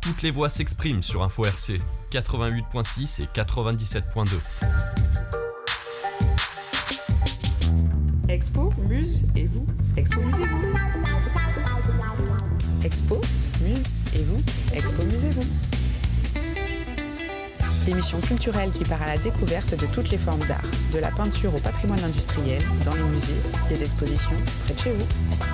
Toutes les voix s'expriment sur Info RC 88.6 et 97.2. Expo, Muse et vous. Expo, Muse et vous. Expo, Muse et vous. Expo, Muse et vous. L'émission culturelle qui part à la découverte de toutes les formes d'art, de la peinture au patrimoine industriel, dans les musées, les expositions, près de chez vous.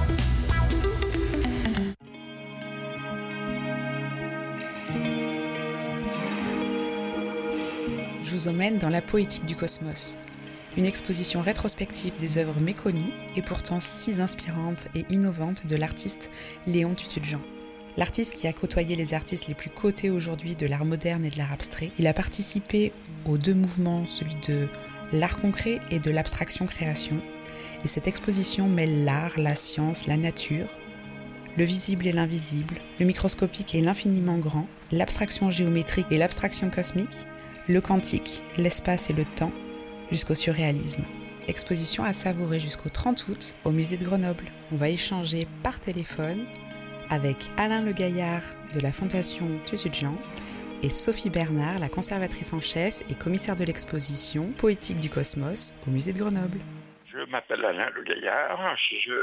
Je vous emmène dans la poétique du cosmos. Une exposition rétrospective des œuvres méconnues et pourtant si inspirantes et innovantes de l'artiste Léon Tututjean. L'artiste qui a côtoyé les artistes les plus cotés aujourd'hui de l'art moderne et de l'art abstrait, il a participé aux deux mouvements, celui de l'art concret et de l'abstraction-création. Et cette exposition mêle l'art, la science, la nature, le visible et l'invisible, le microscopique et l'infiniment grand, l'abstraction géométrique et l'abstraction cosmique, le quantique, l'espace et le temps, jusqu'au surréalisme. Exposition à savourer jusqu'au 30 août au musée de Grenoble. On va échanger par téléphone avec Alain Le Gaillard de la Fondation Tututjean et Sophie Bernard, la conservatrice en chef et commissaire de l'exposition Poétique du Cosmos au musée de Grenoble. Je m'appelle Alain Le Gaillard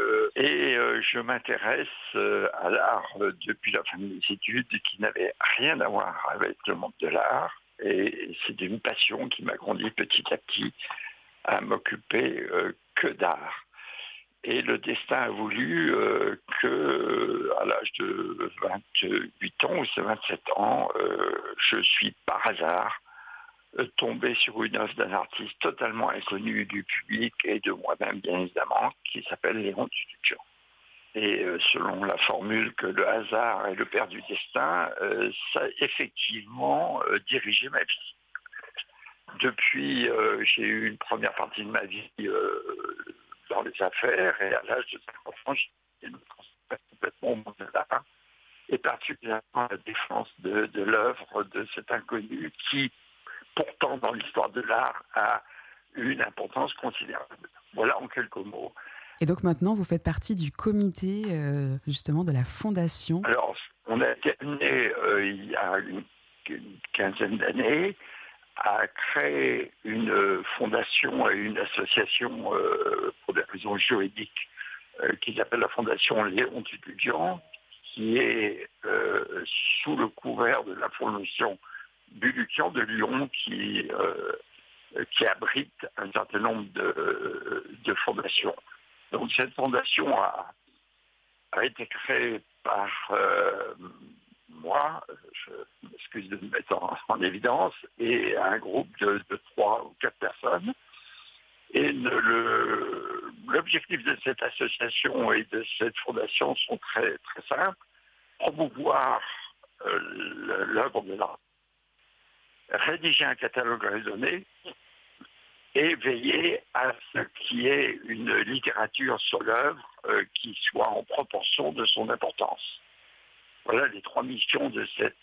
je m'intéresse à l'art depuis la fin de mes études qui n'avait rien à voir avec le monde de l'art. Et c'est une passion qui m'a conduit petit à petit à m'occuper que d'art. Et le destin a voulu que, à l'âge de 28 ans ou 27 ans, je suis par hasard tombé sur une œuvre d'un artiste totalement inconnu du public et de moi-même, bien évidemment, qui s'appelle Léon Tututjean. Et selon la formule que le hasard est le père du destin, ça a effectivement dirigé ma vie. Depuis, j'ai eu une première partie de ma vie dans les affaires et à l'âge de 50 ans, j'ai me transféré complètement au monde de l'art et particulièrement la défense de l'œuvre de cet inconnu qui, pourtant, dans l'histoire de l'art, a eu une importance considérable. Voilà en quelques mots. Et donc maintenant, vous faites partie du comité justement de la Fondation. Alors, on a terminé il y a une quinzaine d'années à créer une fondation et une association pour des raisons juridiques qui s'appelle la Fondation Léon Tututjean, qui est sous le couvert de la Fondation Tututjean de Lyon qui abrite un certain nombre de fondations. Donc cette fondation a été créée par moi, je m'excuse de me mettre en évidence, et un groupe de 3 ou 4 personnes. Et l'objectif de cette association et de cette fondation sont très, très simples. Promouvoir l'œuvre de l'art, rédiger un catalogue raisonné, et veiller à ce qu'il y ait une littérature sur l'œuvre qui soit en proportion de son importance. Voilà les 3 missions de cette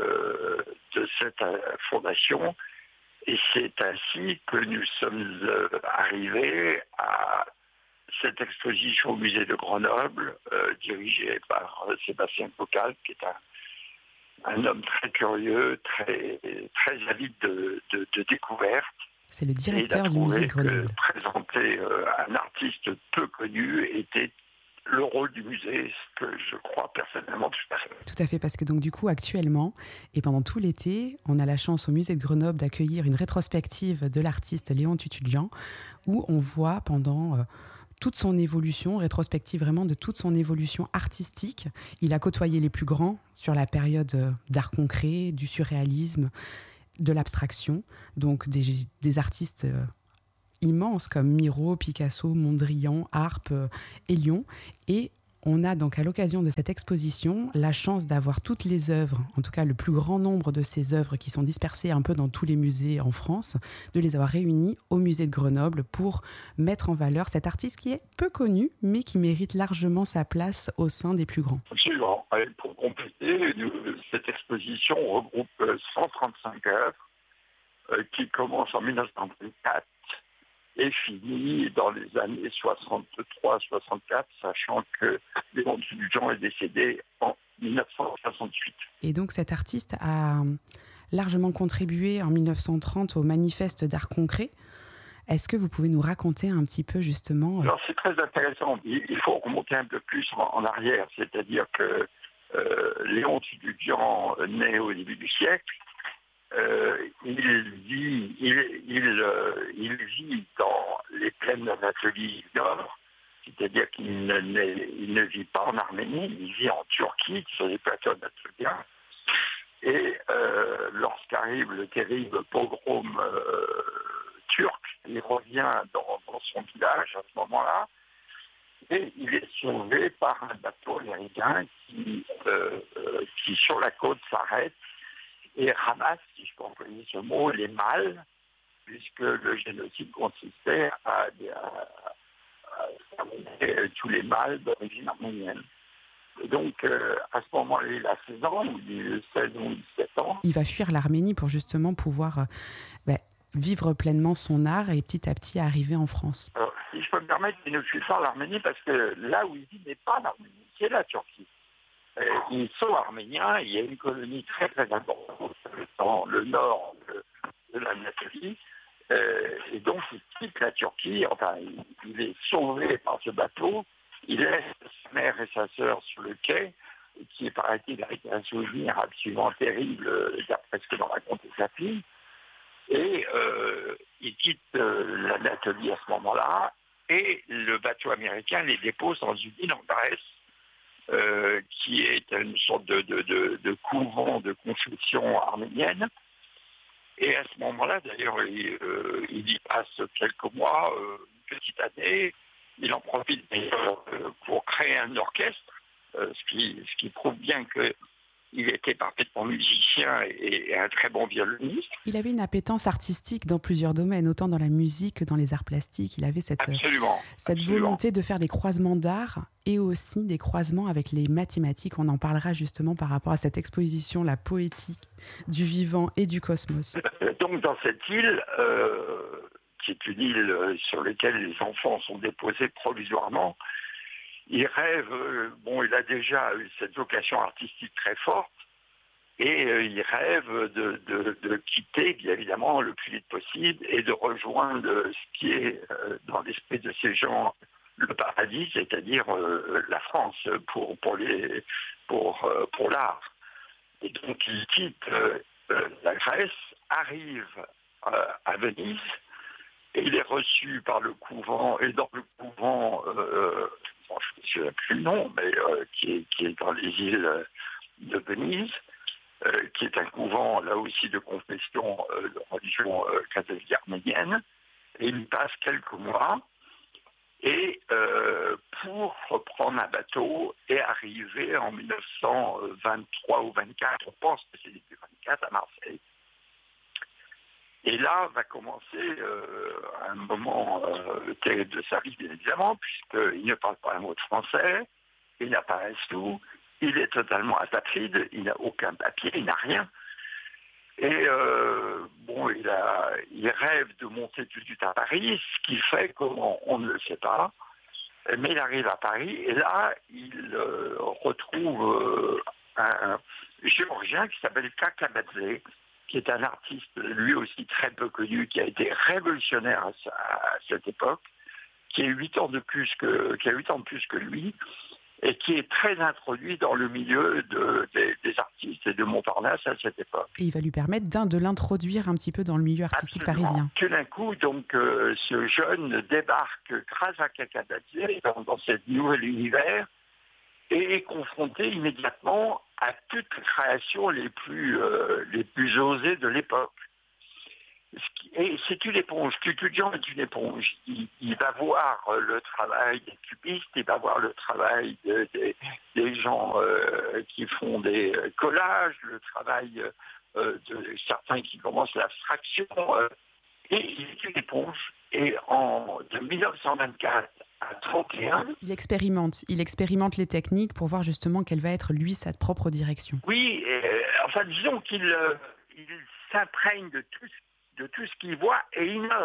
fondation. Et c'est ainsi que nous sommes arrivés à cette exposition au musée de Grenoble, dirigée par Sébastien Cocal, qui est un homme très curieux, très, très avide de découvertes. C'est le directeur du musée de Grenoble. Présenter un artiste peu connu était le rôle du musée, ce que je crois personnellement tout à fait. Tout à fait, parce que donc du coup actuellement, et pendant tout l'été, on a la chance au musée de Grenoble d'accueillir une rétrospective de l'artiste Léon Tututjean, où on voit pendant toute son évolution, rétrospective vraiment de toute son évolution artistique. Il a côtoyé les plus grands sur la période d'art concret, du surréalisme, de l'abstraction, donc des artistes immenses comme Miro, Picasso, Mondrian, Arp, Hélion. Et on a donc à l'occasion de cette exposition la chance d'avoir toutes les œuvres, en tout cas le plus grand nombre de ces œuvres qui sont dispersées un peu dans tous les musées en France, de les avoir réunies au musée de Grenoble pour mettre en valeur cet artiste qui est peu connu mais qui mérite largement sa place au sein des plus grands. Absolument. Et pour compléter, cette exposition regroupe 135 œuvres qui commencent en 1924 et finit dans les années 63-64, sachant que Léon Tut-Jean est décédé en 1968. Et donc cet artiste a largement contribué en 1930 au manifeste d'art concret. Est-ce que vous pouvez nous raconter un petit peu justement Alors c'est très intéressant, il faut remonter un peu plus en arrière, c'est-à-dire que Léon Tut-Jean naît au début du siècle. Il vit dans les plaines d'Anatolie du Nord, c'est-à-dire qu'il ne vit pas en Arménie, il vit en Turquie, sur les plateaux anatoliens. Et lorsqu'arrive le terrible pogrom turc, il revient dans son village à ce moment-là, et il est sauvé par un bateau américain qui sur la côte s'arrête et ramasse, si je peux employer ce mot, les mâles, puisque le génocide consistait à terminer tous les mâles d'origine arménienne. Et donc, à ce moment-là, il a 16 ans, il 16 ou 17 ans. Il va fuir l'Arménie pour justement pouvoir vivre pleinement son art et petit à petit arriver en France. Alors, si je peux me permettre, il ne fuit pas l'Arménie parce que là où il vit n'est pas l'Arménie, c'est la Turquie. Ils sont arméniens, il y a une colonie très très importante dans le nord de l'Anatolie, et donc il quitte la Turquie, enfin il est sauvé par ce bateau, il laisse sa mère et sa sœur sur le quai, qui paraît-il avec un souvenir absolument terrible d'après ce que l'on racontait sa fille, et il quitte l'Anatolie à ce moment-là, et le bateau américain les dépose dans une île en Grèce, qui est une sorte de couvent de confession arménienne. Et à ce moment-là, d'ailleurs, il y passe quelques mois, une petite année. Il en profite d'ailleurs pour créer un orchestre, ce qui prouve bien qu'il était parfaitement musicien et un très bon violoniste. Il avait une appétence artistique dans plusieurs domaines, autant dans la musique que dans les arts plastiques. Il avait cette volonté de faire des croisements d'art et aussi des croisements avec les mathématiques. On en parlera justement par rapport à cette exposition, la poétique du vivant et du cosmos. Donc dans cette île, qui est une île sur laquelle les enfants sont déposés provisoirement, il rêve, il a déjà eu cette vocation artistique très forte, et il rêve de quitter, bien évidemment, le plus vite possible, et de rejoindre ce qui est dans l'esprit de ces gens le paradis, c'est-à-dire la France pour l'art. Et donc il quitte la Grèce, arrive à Venise, et il est reçu par le couvent, et dans le couvent, je ne me souviens plus le nom, mais qui est dans les îles de Venise, qui est un couvent là aussi de confession de religion catholique arménienne, et il y passe quelques mois, et pour reprendre un bateau et arriver en 1923 ou 24, on pense que c'est depuis 24 à Marseille. Et là va commencer un moment terrible de sa vie, bien évidemment, puisqu'il ne parle pas un mot de français, il n'a pas un sou, il est totalement apatride, il n'a aucun papier, il n'a rien. Et il rêve de monter tout de suite à Paris, ce qui fait comment, on ne le sait pas. Mais il arrive à Paris, et là, il retrouve un Géorgien qui s'appelle Kakabadze, qui est un artiste lui aussi très peu connu, qui a été révolutionnaire à cette époque, qui a 8 ans de plus que lui, et qui est très introduit dans le milieu des artistes et de Montparnasse à cette époque. Et il va lui permettre de l'introduire un petit peu dans le milieu artistique parisien. Tout d'un coup, donc, ce jeune débarque grâce à Kakabadze dans ce nouvel univers, et est confronté immédiatement à toutes les créations les plus osées de l'époque. Et c'est une éponge. Tut-Jean est une éponge. Il va voir le travail des cubistes, il va voir le travail des gens qui font des collages, le travail de certains qui commencent l'abstraction. Et il est une éponge. Et de 1924 à 31... Il expérimente les techniques pour voir justement quelle va être, lui, sa propre direction. Oui, disons qu'il s'imprègne de tout ce qu'il voit et innove.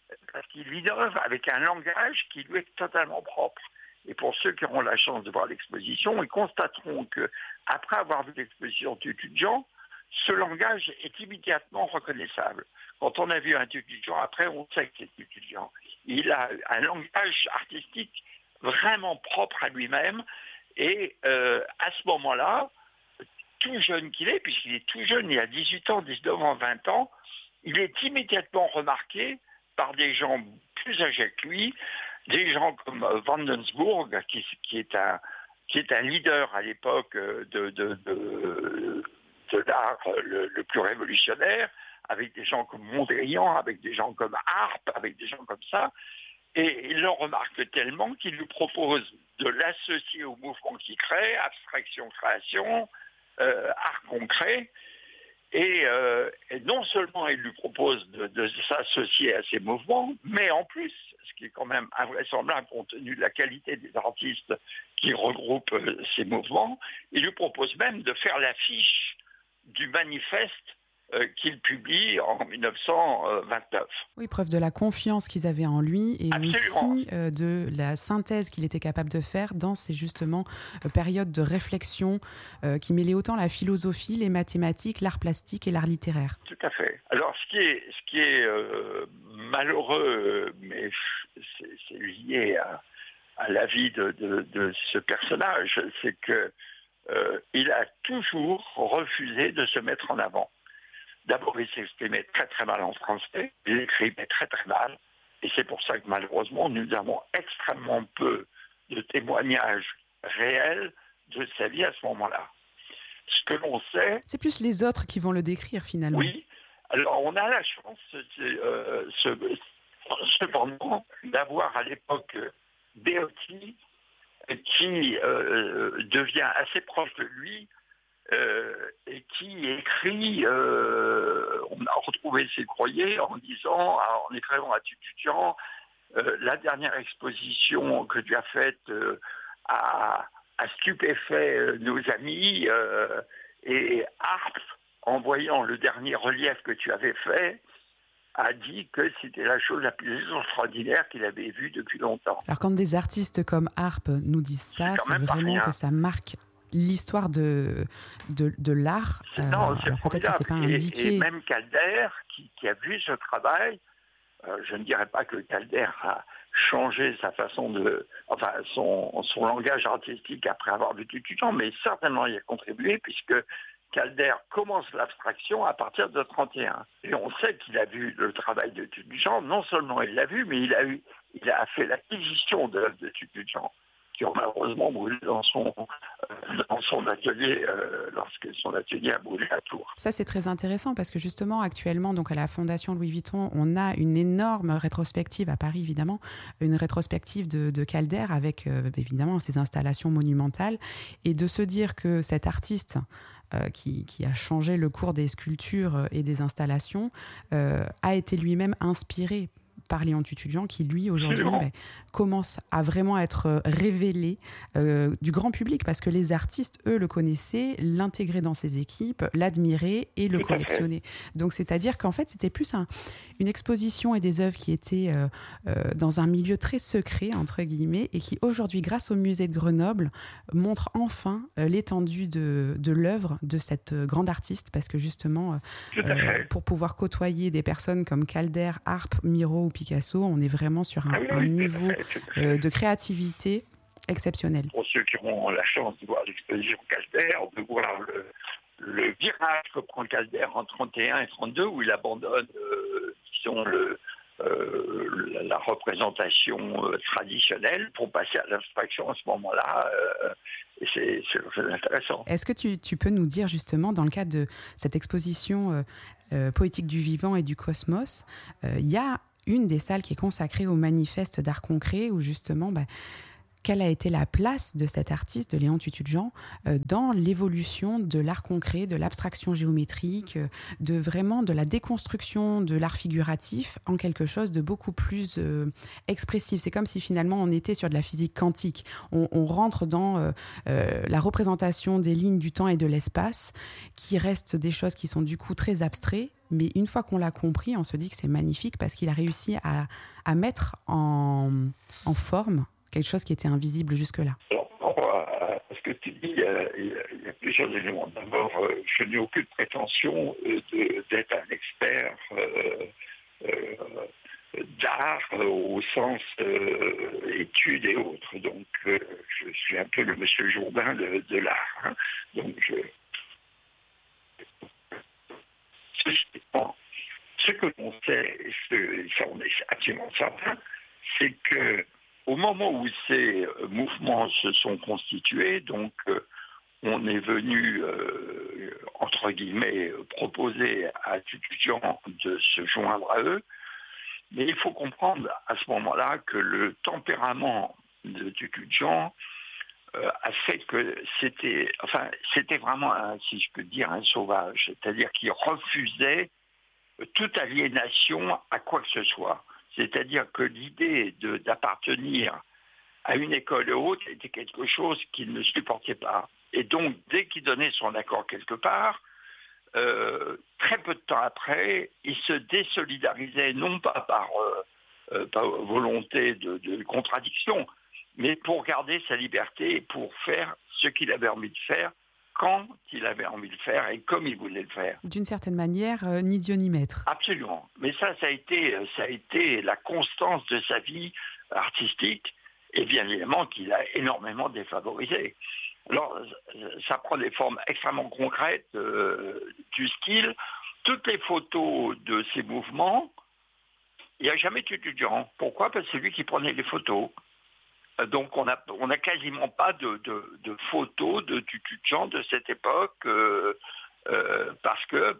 parce qu'il innove avec un langage qui lui est totalement propre. Et pour ceux qui auront la chance de voir l'exposition, ils constateront qu'après avoir vu l'exposition d'étudiants, ce langage est immédiatement reconnaissable. Quand on a vu un étudiant, après, on sait que c'est étudiant. Il a un langage artistique vraiment propre à lui-même. Et à ce moment-là, tout jeune qu'il est, puisqu'il est tout jeune, il a 18 ans, 19 ans, 20 ans, il est immédiatement remarqué par des gens plus âgés que lui, des gens comme Wandensburg, qui est un leader à l'époque de l'art le plus révolutionnaire, avec des gens comme Mondrian, avec des gens comme Arp, avec des gens comme ça. Et il le remarque tellement qu'il lui propose de l'associer au mouvement qu'il crée, abstraction-création, art concret. Et non seulement il lui propose de s'associer à ces mouvements, mais en plus, ce qui est quand même invraisemblable compte tenu de la qualité des artistes qui regroupent ces mouvements, il lui propose même de faire l'affiche du manifeste qu'il publie en 1929. Oui, preuve de la confiance qu'ils avaient en lui et Absolument. aussi de la synthèse qu'il était capable de faire dans ces justement périodes de réflexion qui mêlaient autant la philosophie, les mathématiques, l'art plastique et l'art littéraire. Tout à fait. Alors ce qui est malheureux, mais c'est lié à la vie de ce personnage, c'est que il a toujours refusé de se mettre en avant. D'abord, il s'exprimait très très mal en français, il écrivait très très mal, et c'est pour ça que malheureusement, nous avons extrêmement peu de témoignages réels de sa vie à ce moment-là. Ce que l'on sait... C'est plus les autres qui vont le décrire finalement. Oui, alors on a la chance, cependant, d'avoir à l'époque Beotti, qui devient assez proche de lui, et qui écrit, on a retrouvé ses courriers en disant, en écrivant à étudiant, la dernière exposition que tu as faite a stupéfait nos amis, et Arp, en voyant le dernier relief que tu avais fait, a dit que c'était la chose la plus extraordinaire qu'il avait vue depuis longtemps. Alors quand des artistes comme Arp nous disent ça, c'est vraiment que ça marque l'histoire de l'art. Non, c'est alors peut-être que c'est pas indiqué. Et même Calder, qui a vu ce travail, je ne dirais pas que Calder a changé sa façon son langage artistique après avoir vu étudiant, mais certainement il a contribué puisque Calder commence l'abstraction à partir de 1931. Et on sait qu'il a vu le travail de Tutu-Jean. Non seulement il l'a vu, mais il a fait l'acquisition de l'œuvre de Tutu-Jean, qui ont malheureusement brûlé dans son atelier, lorsque son atelier a brûlé à Tours. Ça, c'est très intéressant parce que justement, actuellement, donc à la Fondation Louis Vuitton, on a une énorme rétrospective, à Paris évidemment, une rétrospective de Calder avec évidemment ses installations monumentales. Et de se dire que cet artiste qui a changé le cours des sculptures et des installations a été lui-même inspiré par Léon Tutu-Jean, qui lui aujourd'hui commence à vraiment être révélé du grand public, parce que les artistes, eux, le connaissaient, l'intégraient dans ses équipes, l'admiraient et le collectionnaient. Donc c'est-à-dire qu'en fait c'était plus une exposition et des œuvres qui étaient dans un milieu très secret, entre guillemets, et qui aujourd'hui, grâce au musée de Grenoble, montrent enfin l'étendue de l'œuvre de cette grande artiste, parce que justement pour pouvoir côtoyer des personnes comme Calder, Arp, Miro ou Picasso, on est vraiment sur un niveau de créativité exceptionnel. Pour ceux qui auront la chance de voir l'exposition Calder, on peut voir le virage que prend Calder en 31 et 32, où il abandonne disons, la représentation traditionnelle pour passer à l'abstraction à ce moment-là. Et c'est très intéressant. Est-ce que tu peux nous dire justement, dans le cadre de cette exposition poétique du vivant et du cosmos, il y a une des salles qui est consacrée au manifeste d'art concret, où justement quelle a été la place de cet artiste, de Léon Tutut-Jean, dans l'évolution de l'art concret, de l'abstraction géométrique, de la déconstruction de l'art figuratif en quelque chose de beaucoup plus expressif. C'est comme si finalement on était sur de la physique quantique. On rentre dans la représentation des lignes du temps et de l'espace, qui restent des choses qui sont du coup très abstraites, mais une fois qu'on l'a compris, on se dit que c'est magnifique parce qu'il a réussi à mettre en forme quelque chose qui était invisible jusque-là. Alors, ce que tu dis, il y a plusieurs éléments. D'abord, je n'ai aucune prétention d'être un expert d'art au sens études et autres. Donc, je suis un peu le monsieur Jourdain de l'art. Hein. Donc, ce que l'on sait, ça on est absolument certain, c'est que au moment où ces mouvements se sont constitués, donc on est venu, entre guillemets, proposer à Tutut-Jean de se joindre à eux, mais il faut comprendre à ce moment-là que le tempérament de Tutut-Jean a fait que c'était vraiment, si je peux dire, un sauvage, c'est-à-dire qu'il refusait toute aliénation à quoi que ce soit. C'est-à-dire que l'idée d'appartenir à une école haute était quelque chose qu'il ne supportait pas. Et donc, dès qu'il donnait son accord quelque part, très peu de temps après, il se désolidarisait, non pas par volonté de contradiction, mais pour garder sa liberté, pour faire ce qu'il avait envie de faire, quand il avait envie de le faire et comme il voulait le faire. D'une certaine manière, ni Dieu ni maître. Absolument. Mais ça a été la constance de sa vie artistique, et bien évidemment qu'il a énormément défavorisé. Alors, ça prend des formes extrêmement concrètes du style. Toutes les photos de ces mouvements, il n'y a jamais Tutut-Jean. Pourquoi ? Parce que c'est lui qui prenait les photos. Donc on n'a quasiment pas de photos de Tutut-Jean de cette époque parce que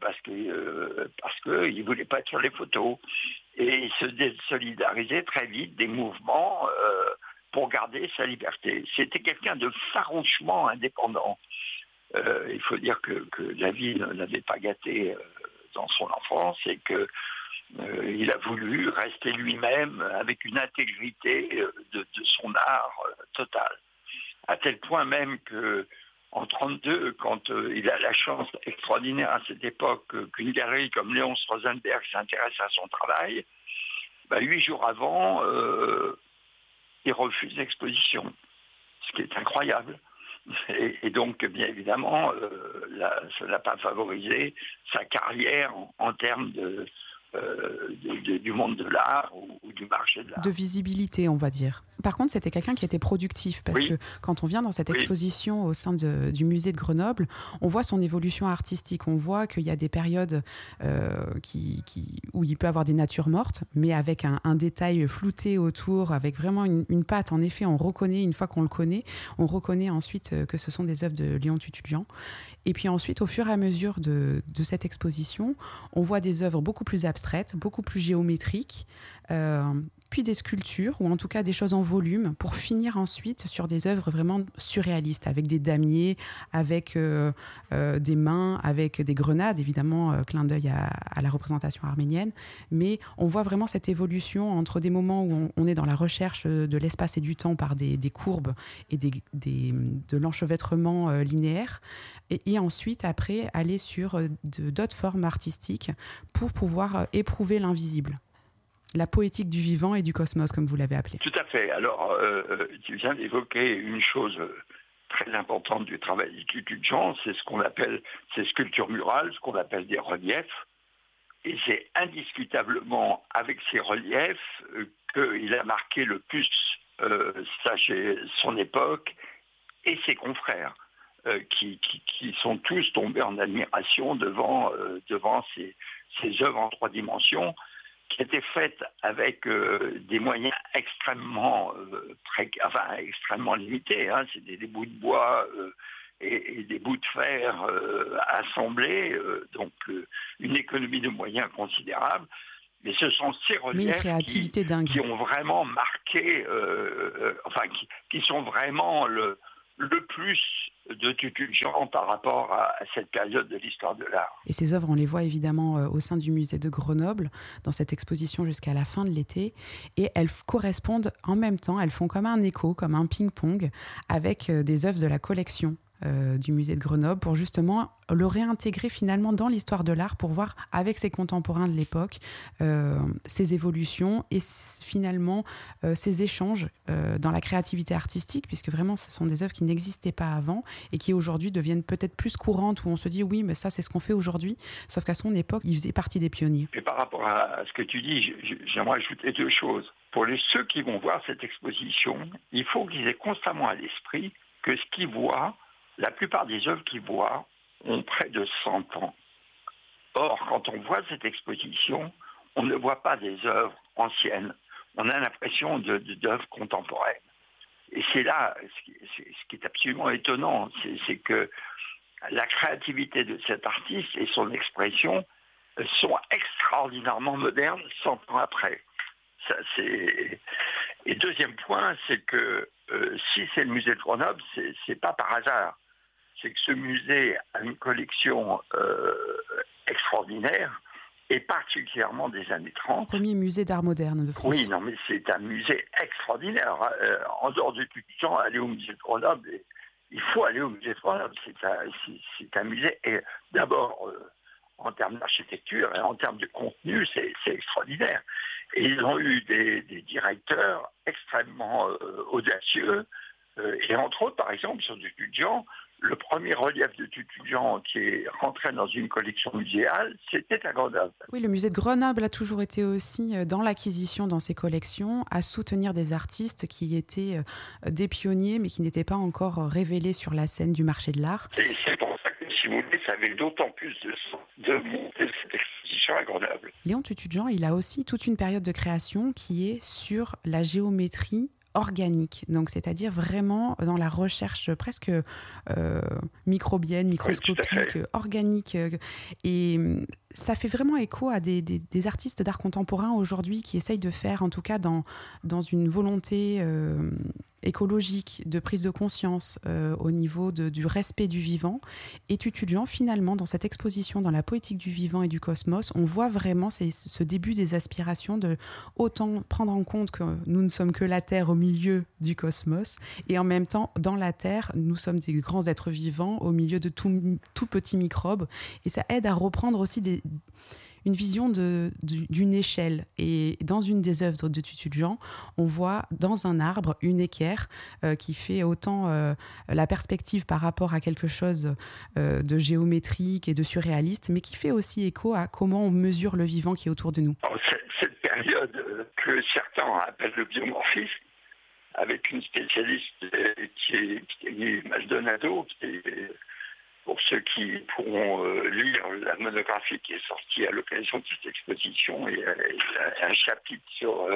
il voulait pas être sur les photos et il se désolidarisait très vite des mouvements pour garder sa liberté. C'était quelqu'un de farouchement indépendant. Il faut dire que la vie ne l'avait pas gâté dans son enfance et que il a voulu rester lui-même avec une intégrité de son art total. À tel point même qu'en 1932, quand il a la chance extraordinaire à cette époque qu'une galerie comme Léon Rosenberg s'intéresse à son travail, 8 jours avant, il refuse l'exposition, ce qui est incroyable. Et donc, bien évidemment, ça n'a pas favorisé sa carrière en termes du monde de l'art ou du marché de l'art. De visibilité, on va dire. Par contre, c'était quelqu'un qui était productif parce que quand on vient dans cette exposition au sein du musée de Grenoble, on voit son évolution artistique. On voit qu'il y a des périodes où il peut avoir des natures mortes, mais avec un détail flouté autour, avec vraiment une patte. En effet, on reconnaît, une fois qu'on le connaît, on reconnaît ensuite que ce sont des œuvres de Léon Tutut-Jean. Et puis ensuite, au fur et à mesure de cette exposition, on voit des œuvres beaucoup plus abstraites, beaucoup plus géométriques, puis des sculptures, ou en tout cas des choses en volume, pour finir ensuite sur des œuvres vraiment surréalistes, avec des damiers, avec des mains, avec des grenades, évidemment, clin d'œil à la représentation arménienne. Mais on voit vraiment cette évolution entre des moments où on est dans la recherche de l'espace et du temps par des courbes et de l'enchevêtrement linéaire, et ensuite, après, aller sur d'autres formes artistiques pour pouvoir éprouver l'invisible. La poétique du vivant et du cosmos, comme vous l'avez appelé. Tout à fait. Alors, tu viens d'évoquer une chose très importante du travail du Tutut-Jean, c'est ce qu'on appelle ces sculptures murales, ce qu'on appelle des reliefs. Et c'est indiscutablement avec ces reliefs qu'il a marqué le plus chez son époque et ses confrères, qui sont tous tombés en admiration devant ces œuvres en 3 dimensions, qui étaient faites avec des moyens extrêmement limités. Hein. C'était des bouts de bois et des bouts de fer assemblés, donc une économie de moyens considérable. Mais ce sont ces Mais une reliefs créativité dingue. qui ont vraiment marqué, qui sont vraiment le plus de Tutu-Jean par rapport à cette période de l'histoire de l'art. Et ces œuvres, on les voit évidemment au sein du musée de Grenoble, dans cette exposition jusqu'à la fin de l'été. Et elles correspondent en même temps, elles font comme un écho, comme un ping-pong, avec des œuvres de la collection du musée de Grenoble, pour justement le réintégrer finalement dans l'histoire de l'art, pour voir avec ses contemporains de l'époque ses évolutions et finalement ces échanges dans la créativité artistique, puisque vraiment ce sont des œuvres qui n'existaient pas avant et qui aujourd'hui deviennent peut-être plus courantes, où on se dit oui, mais ça c'est ce qu'on fait aujourd'hui, sauf qu'à son époque il faisait partie des pionniers. Et par rapport à ce que tu dis, j'aimerais ajouter deux choses. Pour ceux qui vont voir cette exposition, il faut qu'ils aient constamment à l'esprit que ce qu'ils voient, la plupart des œuvres qu'ils voient ont près de 100 ans. Or, quand on voit cette exposition, on ne voit pas des œuvres anciennes. On a l'impression d'œuvres contemporaines. Et c'est là, ce qui est absolument étonnant, c'est que la créativité de cet artiste et son expression sont extraordinairement modernes 100 ans après. Ça, et deuxième point, c'est que si c'est le musée de Grenoble, c'est pas par hasard. C'est que ce musée a une collection extraordinaire, et particulièrement des années 30. Premier musée d'art moderne de France. Oui, non, mais c'est un musée extraordinaire. En dehors de tout temps, aller au musée de Grenoble, il faut aller au musée de Grenoble. C'est un musée, et d'abord, en termes d'architecture et en termes de contenu, c'est extraordinaire. Et ils ont eu des directeurs extrêmement audacieux, et entre autres, par exemple, sur Tutu-Jean, le premier relief de Tutu-Jean qui est rentré dans une collection muséale, c'était à Grenoble. Oui, le musée de Grenoble a toujours été aussi dans l'acquisition, dans ses collections, à soutenir des artistes qui étaient des pionniers, mais qui n'étaient pas encore révélés sur la scène du marché de l'art. Et c'est pour ça que, si vous voulez, ça avait d'autant plus de sens de monter cette exposition à Grenoble. Léon Tutu-Jean, il a aussi toute une période de création qui est sur la géométrie organique, donc c'est-à-dire vraiment dans la recherche presque microbienne, microscopique, organique, et ça fait vraiment écho à des artistes d'art contemporain aujourd'hui qui essayent de faire, en tout cas dans une volonté écologique, de prise de conscience au niveau du respect du vivant. Et Tutu-Jean, finalement, dans cette exposition, dans la poétique du vivant et du cosmos, on voit vraiment ce début des aspirations de autant prendre en compte que nous ne sommes que la Terre au milieu du cosmos, et en même temps, dans la Terre, nous sommes des grands êtres vivants au milieu de tout petits microbes, et ça aide à reprendre aussi une vision d'une échelle. Et dans une des œuvres de Tutu-Jean, on voit dans un arbre une équerre qui fait autant la perspective par rapport à quelque chose de géométrique et de surréaliste, mais qui fait aussi écho à comment on mesure le vivant qui est autour de nous. Cette période que certains appellent le biomorphisme, avec une spécialiste qui est Maldonado, qui est, pour ceux qui pourront lire la monographie qui est sortie à l'occasion de cette exposition, et un chapitre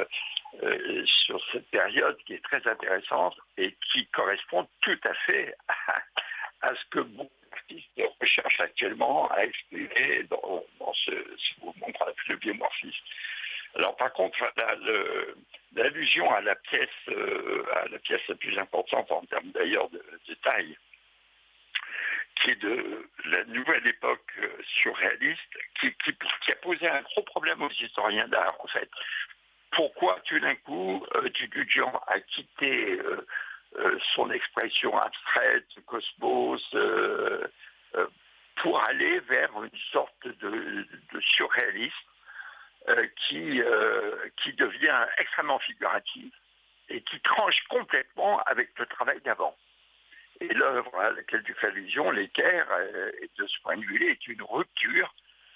sur cette période qui est très intéressante et qui correspond tout à fait à ce que beaucoup d'artistes recherchent actuellement à exprimer dans ce mouvement qu'on appelle le biomorphisme. Alors par contre, l'allusion à la pièce la plus importante en termes d'ailleurs de taille, qui est de la nouvelle époque surréaliste, qui a posé un gros problème aux historiens d'art, en fait. Pourquoi, tout d'un coup, Tutu-Jean a quitté son expression abstraite, cosmos, pour aller vers une sorte de surréalisme qui devient extrêmement figuratif et qui tranche complètement avec le travail d'avant. Et l'œuvre à laquelle tu fais allusion, l'équerre, de ce point de vue-là, est une rupture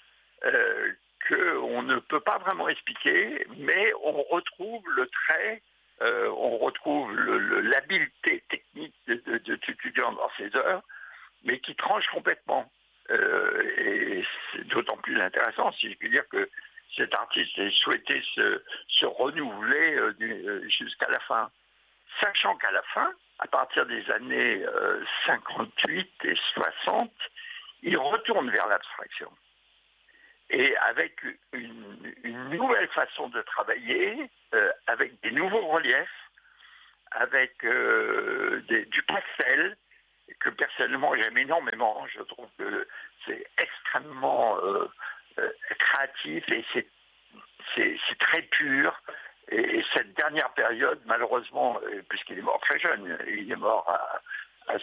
qu'on ne peut pas vraiment expliquer, mais on retrouve le trait, on retrouve l'habileté technique de Tutu-Jean dans ses œuvres, mais qui tranche complètement. Et c'est d'autant plus intéressant, si je puis dire, que cet artiste a souhaité se renouveler jusqu'à la fin. Sachant qu'à la fin, à partir des années 58 et 60, il retourne vers l'abstraction. et avec une nouvelle façon de travailler, avec des nouveaux reliefs, avec du pastel, que personnellement j'aime énormément. Je trouve que c'est extrêmement créatif et c'est très pur. Et cette dernière période, malheureusement, puisqu'il est mort très jeune, il est mort à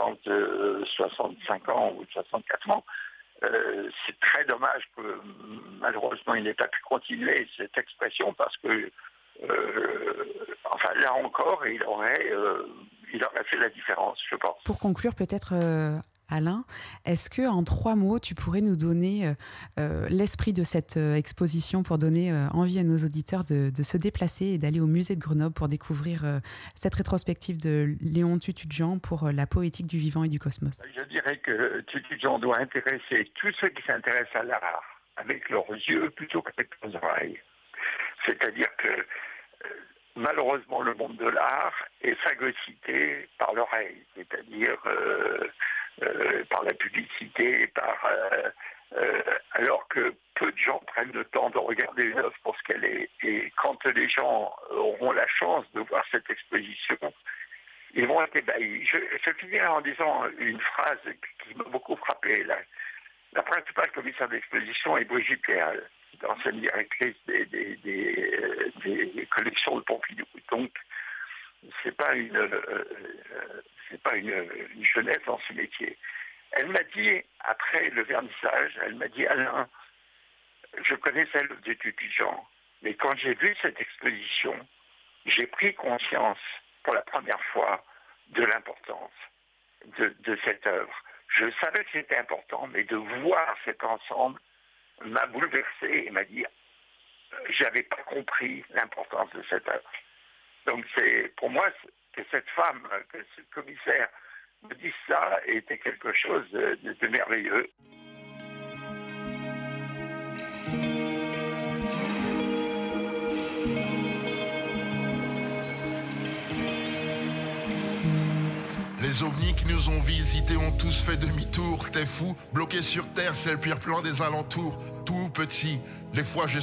65 ans ou 64 ans, c'est très dommage que malheureusement il n'ait pas pu continuer cette expression parce que là encore il aurait fait la différence, je pense. Pour conclure peut-être Alain, est-ce que en 3 mots tu pourrais nous donner l'esprit de cette exposition pour donner envie à nos auditeurs de se déplacer et d'aller au musée de Grenoble pour découvrir cette rétrospective de Léon Tutut-Jean pour la poétique du vivant et du cosmos? Je dirais que Tutut-Jean doit intéresser tous ceux qui s'intéressent à l'art avec leurs yeux plutôt qu'avec leurs oreilles. C'est-à-dire que malheureusement le monde de l'art est phagocyté par l'oreille, c'est-à-dire par la publicité, alors que peu de gens prennent le temps de regarder une œuvre pour ce qu'elle est. Et quand les gens auront la chance de voir cette exposition, ils vont être ébahis. Je finirai en disant une phrase qui m'a beaucoup frappé. La principale commissaire d'exposition est Brigitte Péal, ancienne directrice des collections de Pompidou. Donc, c'est pas une jeunesse dans ce métier. Elle m'a dit, après le vernissage, elle m'a dit, Alain, je connaissais l'œuvre de Tutut-Jean, mais quand j'ai vu cette exposition, j'ai pris conscience pour la première fois de l'importance de cette œuvre. Je savais que c'était important, mais de voir cet ensemble m'a bouleversé et m'a dit j'avais pas compris l'importance de cette œuvre. Donc pour moi que cette femme, que ce commissaire me dise ça était quelque chose de merveilleux. Les ovnis qui nous ont visités ont tous fait demi-tour. T'es fou, bloqué sur terre, c'est le pire plan des alentours. Tout petit, les fois j'ai